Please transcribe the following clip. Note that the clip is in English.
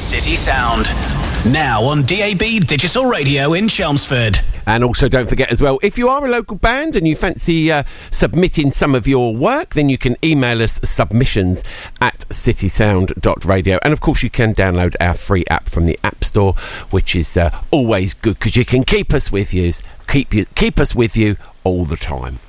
City Sound. Now on DAB Digital Radio in Chelmsford. And also don't forget as well, if you are a local band and you fancy submitting some of your work, then you can email us submissions at citysound.radio. And of course you can download our free app from the App Store, which is always good because you can keep us with you all the time.